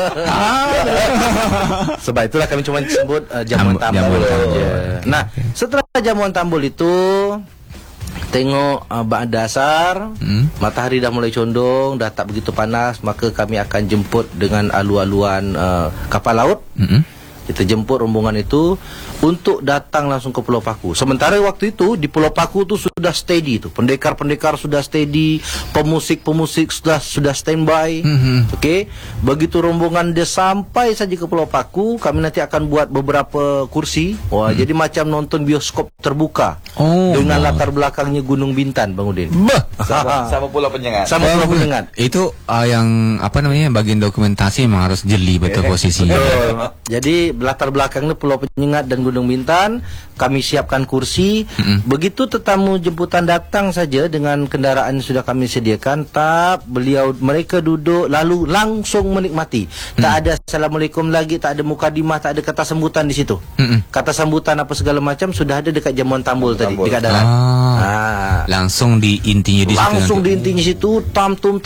Sebab itulah kami cuma sebut jamuan tambul. Nah, setelah jamuan tambul itu tengok dasar, matahari dah mulai condong, dah tak begitu panas, maka kami akan jemput dengan alu-aluan kapal laut. Kita jemput rombongan itu untuk datang langsung ke Pulau Paku. Sementara waktu itu di Pulau Paku tu sudah steady tu. Pendekar-pendekar sudah steady, pemusik-pemusik sudah standby. Okey. Begitu rombongan dia sampai saja ke Pulau Paku, kami nanti akan buat beberapa kursi. Wah, jadi macam nonton bioskop terbuka. Dengan latar belakangnya Gunung Bintan, Bang Udin. Sama Pulau Penyengat. Sama Pulau Penyengat. Itu yang apa namanya, bagian dokumentasi memang harus jeli betul posisinya. Jadi latar belakangnya Pulau Penyengat dan Gunung Bintan. Kami siapkan kursi. Begitu tetamu jemputan datang saja dengan kendaraan yang sudah kami sediakan, mereka duduk lalu langsung menikmati. Tak ada assalamualaikum lagi, tak ada mukadimah, tak ada kata sambutan di situ. Kata sambutan apa segala macam sudah ada dekat jamuan tambul tadi, dekat darat. Langsung di intinya di situ. Langsung di intinya situ, tam-tum,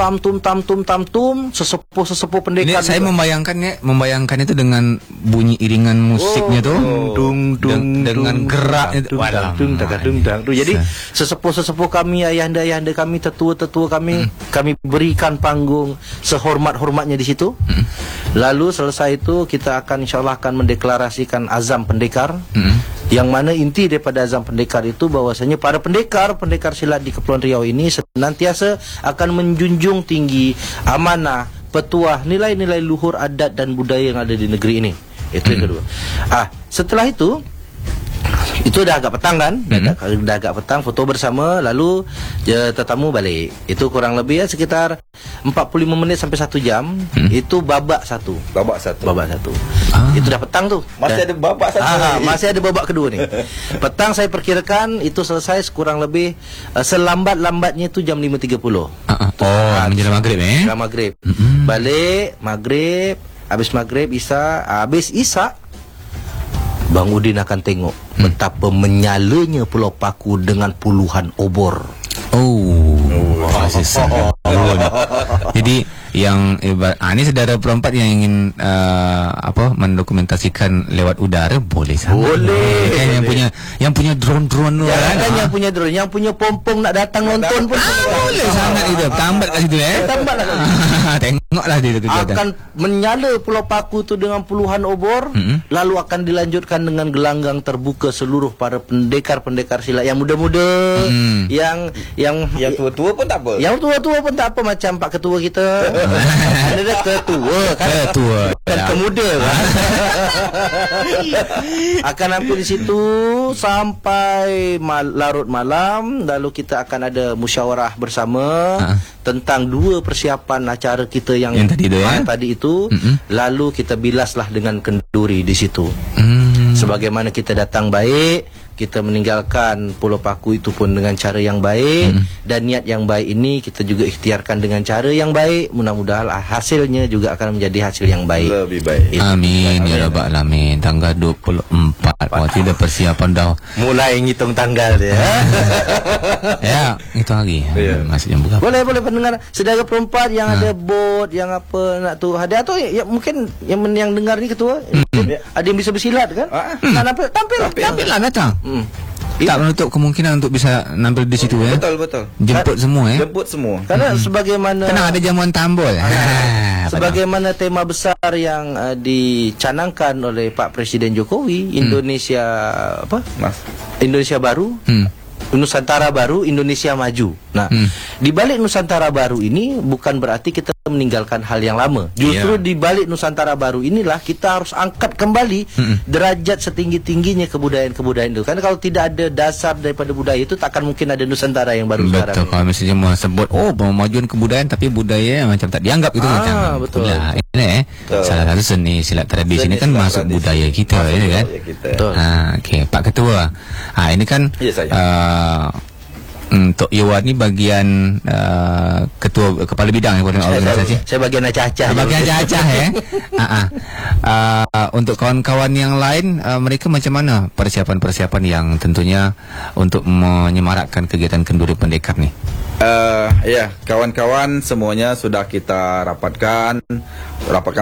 sesepuh pendekar. Ini saya membayangkan itu dengan bunyi iringan musiknya tuh, dengan gerak itu. Jadi sesepuh kami, ayahanda kami, tetua kami, kami berikan panggung sehormat-hormatnya di situ. Lalu selesai itu kita akan insyaallah akan mendeklarasikan azam pendekar. Yang mana inti daripada azam pendekar itu bahwasanya para pendekar silat di Kepulauan Riau ini senantiasa akan menjunjung tinggi amanah, petuah, nilai-nilai luhur adat dan budaya yang ada di negeri ini. Itu yang kedua. Setelah itu dah agak petang kan? Dah agak petang, foto bersama, lalu tetamu balik. Itu kurang lebih sekitar 45 menit sampai 1 jam. Itu babak satu. Itu dah petang tu. Masih ada babak satu. Masih ada babak kedua ni. Petang saya perkirakan itu selesai kurang lebih selambat-lambatnya itu jam 5.30. Menjelang maghrib Menjelang maghrib. Balik maghrib, habis maghrib habis Isya Bang Udin akan tengok betapa menyalanya Pulau Paku dengan puluhan obor. Jadi yang ini saudara perempat yang ingin mendokumentasikan lewat udara boleh sangat. Kan yang punya drone tu kan. Yang punya drone, yang punya pompong nak datang nonton pun boleh sangat itu. Tambat kat situ Tambatlah. Tengoklah dia tu. Akan menyala Pulau Paku tu dengan puluhan obor, lalu akan dilanjutkan dengan gelanggang terbuka seluruh para pendekar silat yang muda-muda, yang tua-tua pun tak apa. Yang tua-tua pun tak apa, macam Pak Ketua kita. Ada ketua kan? Bukan pemuda kan? Akan nampil di situ sampai larut malam. Lalu kita akan ada musyawarah bersama tentang 2 persiapan acara kita yang tadi itu. Lalu kita bilaslah dengan kenduri di situ. Sebagaimana kita datang baik, kita meninggalkan Pulau Paku itu pun dengan cara yang baik, dan niat yang baik ini kita juga ikhtiarkan dengan cara yang baik. Mudah-mudahan hasilnya juga akan menjadi hasil yang baik. Lebih baik. Amin ya rabbal alamin. Tanggal 24 waktu dah persiapan dah. Mulai ngitung tanggal dia. Ya, itu lagi. Masih jam berapa? Boleh pendengar saudara perempat yang ada bot, yang apa nak tu hadiah tu ya, mungkin yang dengar ni ketua ada yang bisa bersilat kan? Tampil lah datang. Tak menutup kemungkinan untuk bisa nampil di situ Betul. Jemput semua Jemput semua. Karena sebagaimana tenang, ada jamuan tambul. Sebagaimana tema besar yang dicanangkan oleh Pak Presiden Jokowi, Indonesia Indonesia Baru, Nusantara Baru, Indonesia Maju. Nah, di balik Nusantara Baru ini bukan berarti kita meninggalkan hal yang lama. Justru di balik Nusantara Baru inilah kita harus angkat kembali derajat setinggi-tingginya kebudayaan-kebudayaan itu. Karena kalau tidak ada dasar daripada budaya itu, takkan mungkin ada Nusantara yang baru sekarang. Betul. Kalau misalnya mau sebut pemajuan kebudayaan tapi budaya macam tak dianggap itu macam. Betul. Ini salah satu seni silat tradisi ini kan masuk budaya kita, kan? Betul. Okey, Pak Ketua. Ini kan untuk Iwan ni bagian ketua kepala bidang organisasi. Saya bagian acah-acah. Untuk kawan-kawan yang lain, mereka macam mana persiapan-persiapan yang tentunya untuk menyemarakkan kegiatan kenduri pendekar ni? Kawan-kawan semuanya sudah kita rapatkan